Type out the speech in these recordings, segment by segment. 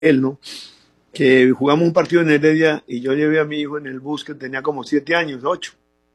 ¿no? Que jugamos un partido en Heredia y yo llevé a mi hijo en el bus que tenía como 7 años, 8.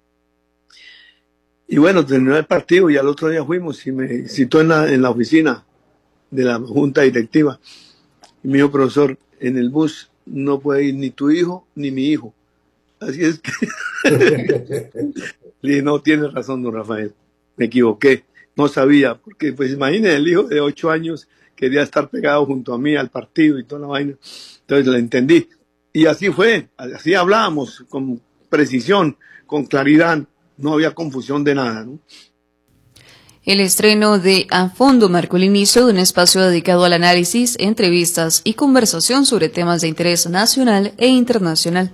Y bueno, terminó el partido y al otro día fuimos y me citó en la oficina de la junta directiva. Y me dijo, profesor, en el bus no puede ir ni tu hijo ni mi hijo. Así es que le dije, no, tiene razón, don Rafael, me equivoqué, no sabía, porque pues imagínense, el hijo de 8 años quería estar pegado junto a mí al partido y toda la vaina, entonces le entendí. Y así fue, así hablábamos, con precisión, con claridad, no había confusión de nada, ¿no? El estreno de A Fondo marcó el inicio de un espacio dedicado al análisis, entrevistas y conversación sobre temas de interés nacional e internacional.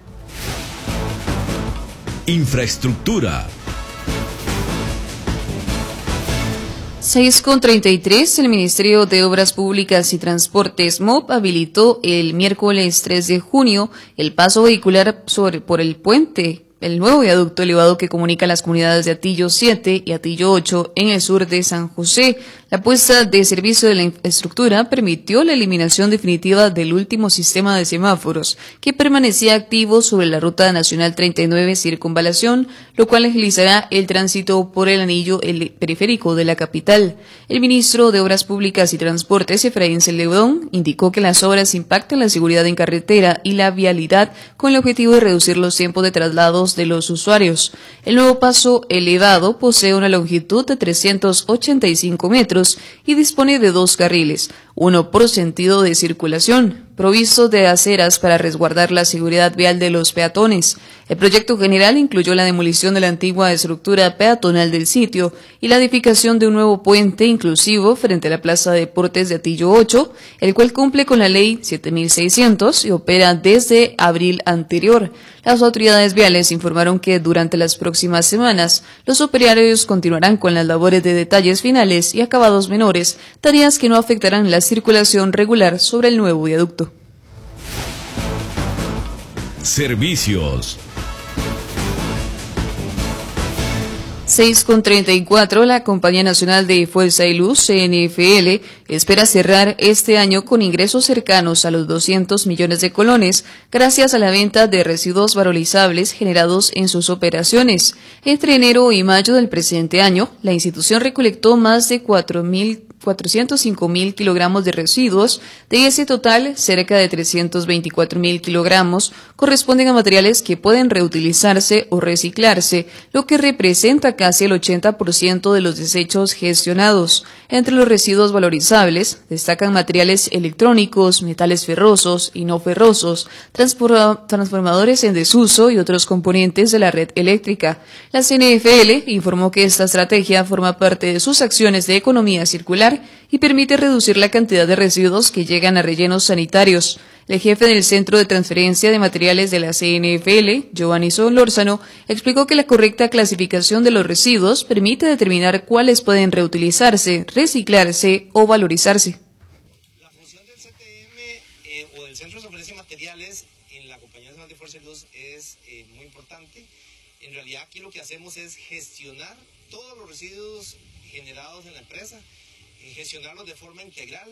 Infraestructura. 6:33, el Ministerio de Obras Públicas y Transportes MOP habilitó el miércoles 3 de junio el paso vehicular por el puente, el nuevo viaducto elevado que comunica las comunidades de Atillo 7 y Atillo 8 en el sur de San José. La puesta de servicio de la infraestructura permitió la eliminación definitiva del último sistema de semáforos que permanecía activo sobre la Ruta Nacional 39 Circunvalación, lo cual agilizará el tránsito por el anillo periférico de la capital. El ministro de Obras Públicas y Transportes, Efraín Celedón, indicó que las obras impactan la seguridad en carretera y la vialidad con el objetivo de reducir los tiempos de traslados de los usuarios. El nuevo paso elevado posee una longitud de 385 metros y dispone de 2 carriles, uno por sentido de circulación, provisto de aceras para resguardar la seguridad vial de los peatones. El proyecto general incluyó la demolición de la antigua estructura peatonal del sitio y la edificación de un nuevo puente inclusivo frente a la Plaza de Deportes de Atillo 8, el cual cumple con la Ley 7600 y opera desde abril anterior. Las autoridades viales informaron que durante las próximas semanas los operarios continuarán con las labores de detalles finales y acabados menores, tareas que no afectarán la circulación regular sobre el nuevo viaducto. Servicios. 6:34, la Compañía Nacional de Fuerza y Luz, CNFL, espera cerrar este año con ingresos cercanos a los 200 millones de colones, gracias a la venta de residuos valorizables generados en sus operaciones. Entre enero y mayo del presente año, la institución recolectó más de 405.000 kilogramos de residuos. De ese total, cerca de 324.000 kilogramos corresponden a materiales que pueden reutilizarse o reciclarse, lo que representa casi el 80% de los desechos gestionados. Entre los residuos valorizables destacan materiales electrónicos, metales ferrosos y no ferrosos, transformadores en desuso y otros componentes de la red eléctrica. La CNFL informó que esta estrategia forma parte de sus acciones de economía circular y permite reducir la cantidad de residuos que llegan a rellenos sanitarios. El jefe del Centro de Transferencia de Materiales de la CNFL, Giovanni Solórzano, explicó que la correcta clasificación de los residuos permite determinar cuáles pueden reutilizarse, reciclarse o valorizarse. La función del CTM o del Centro de Transferencia de Materiales en la Compañía Nacional de Fuerza y Luz es muy importante. En realidad aquí lo que hacemos es gestionar todos los residuos generados en la empresa, gestionarlos de forma integral.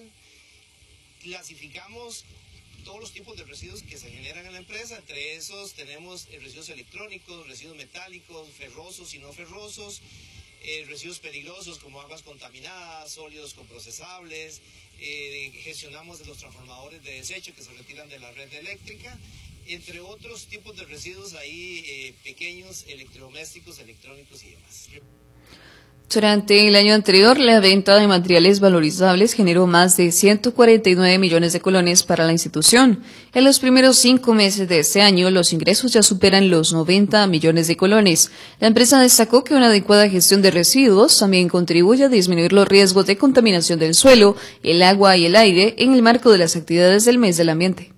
Clasificamos todos los tipos de residuos que se generan en la empresa. Entre esos tenemos residuos electrónicos, residuos metálicos, ferrosos y no ferrosos, residuos peligrosos como aguas contaminadas, sólidos comprocesables. Gestionamos los transformadores de desecho que se retiran de la red eléctrica, entre otros tipos de residuos ahí pequeños, electrodomésticos, electrónicos y demás. Durante el año anterior, la venta de materiales valorizables generó más de 149 millones de colones para la institución. En los primeros 5 meses de este año, los ingresos ya superan los 90 millones de colones. La empresa destacó que una adecuada gestión de residuos también contribuye a disminuir los riesgos de contaminación del suelo, el agua y el aire en el marco de las actividades del Mes del Ambiente.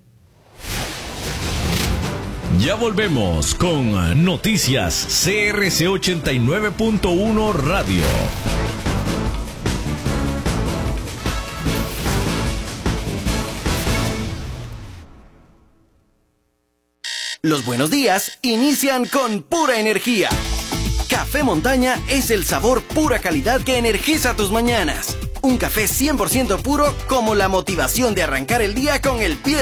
Ya volvemos con Noticias CRC 89.1 Radio. Los buenos días inician con pura energía. Café Montaña es el sabor pura calidad que energiza tus mañanas. Un café 100% puro como la motivación de arrancar el día con el pie